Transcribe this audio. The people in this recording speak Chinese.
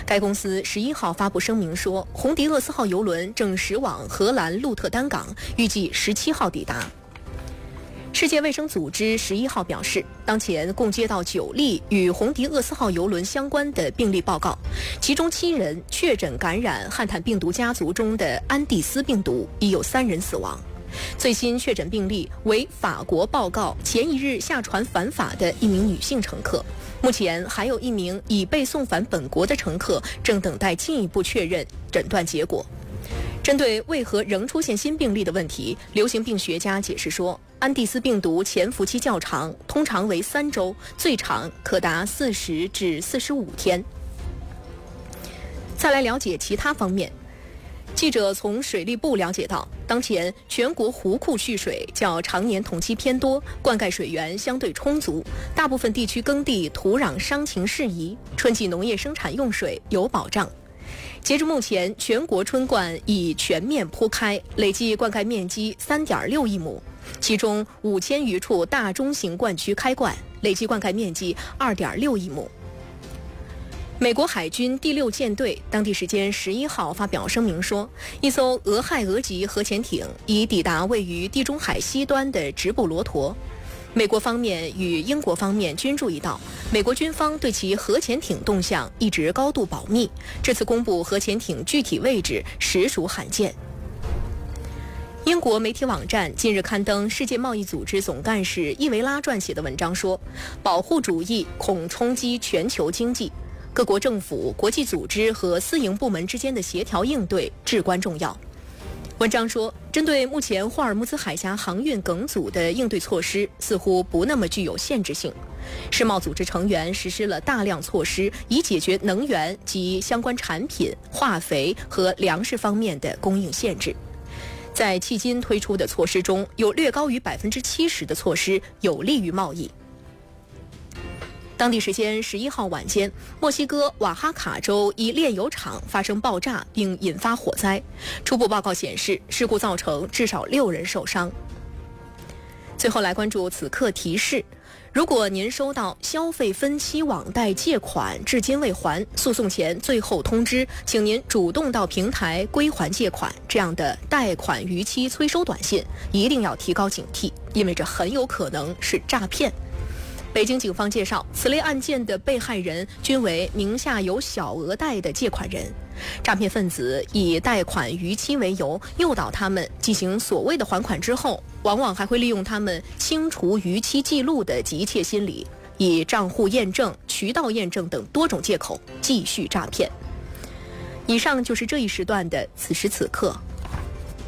该公司11号发布声明说，红迪厄斯号邮轮正驶往荷兰鹿特丹港，预计17号抵达。世界卫生组织11号表示，当前共接到9例与红迪厄斯号邮轮相关的病例报告，其中7人确诊感染汉坦病毒家族中的安地斯病毒，已有3人死亡。最新确诊病例为法国报告前一日下船返法的一名女性乘客，目前还有1名已被送返本国的乘客正等待进一步确认诊断结果。针对为何仍出现新病例的问题，流行病学家解释说，安地斯病毒潜伏期较长，通常为3周，最长可达40至45天。再来了解其他方面。记者从水利部了解到，当前全国湖库蓄水较常年同期偏多，灌溉水源相对充足，大部分地区耕地土壤伤情适宜，春季农业生产用水有保障。截至目前，全国春灌已全面铺开，累计灌溉面积3.6亿亩，其中5000余处大中型灌区开灌，累计灌溉面积2.6亿亩。美国海军第6舰队当地时间11号发表声明说，一艘俄亥俄级核潜艇已抵达位于地中海西端的直布罗陀。美国方面与英国方面均注意到，美国军方对其核潜艇动向一直高度保密，这次公布核潜艇具体位置实属罕见。英国媒体网站近日刊登世界贸易组织总干事伊维拉撰写的文章说，保护主义恐冲击全球经济，各国政府、国际组织和私营部门之间的协调应对至关重要。文章说，针对目前霍尔木兹海峡航运梗阻的应对措施似乎不那么具有限制性。世贸组织成员实施了大量措施，以解决能源及相关产品、化肥和粮食方面的供应限制。在迄今推出的措施中，有略高于70%的措施有利于贸易。当地时间11号晚间，墨西哥瓦哈卡州一炼油厂发生爆炸并引发火灾，初步报告显示，事故造成至少6人受伤。最后来关注此刻提示，如果您收到消费分期网贷借款至今未还，诉讼前最后通知，请您主动到平台归还借款这样的贷款逾期催收短信，一定要提高警惕，因为这很有可能是诈骗。北京警方介绍，此类案件的被害人均为名下有小额贷的借款人，诈骗分子以贷款逾期为由，诱导他们进行所谓的还款之后，往往还会利用他们清除逾期记录的急切心理，以账户验证、渠道验证等多种借口继续诈骗。以上就是这一时段的此时此刻。